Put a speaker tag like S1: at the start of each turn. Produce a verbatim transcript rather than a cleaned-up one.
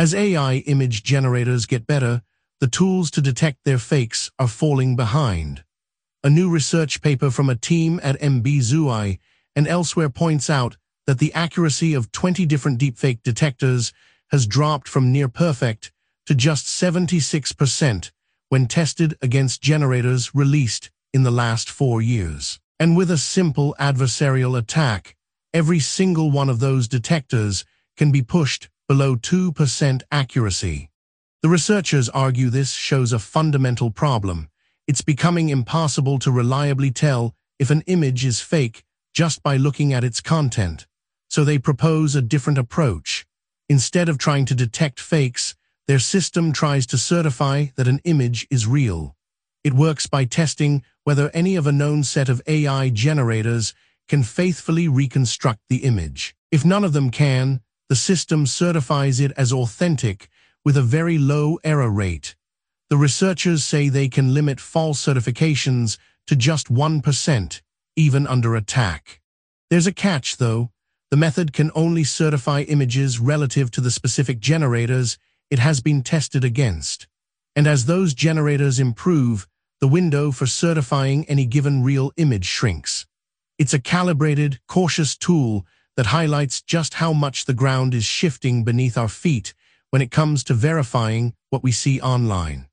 S1: As A I image generators get better, the tools to detect their fakes are falling behind. A new research paper from a team at M B Z U I and elsewhere points out that the accuracy of twenty different deepfake detectors has dropped from near perfect to just seventy-six percent when tested against generators released in the last four years. And with a simple adversarial attack, every single one of those detectors can be pushed below two percent accuracy. The researchers argue this shows a fundamental problem. It's becoming impossible to reliably tell if an image is fake just by looking at its content. So they propose a different approach. Instead of trying to detect fakes, their system tries to certify that an image is real. It works by testing whether any of a known set of A I generators can faithfully reconstruct the image. If none of them can, the system certifies it as authentic with a very low error rate. The researchers say they can limit false certifications to just one percent, even under attack. There's a catch, though. The method can only certify images relative to the specific generators it has been tested against. And as those generators improve, the window for certifying any given real image shrinks. It's a calibrated, cautious tool that highlights just how much the ground is shifting beneath our feet when it comes to verifying what we see online.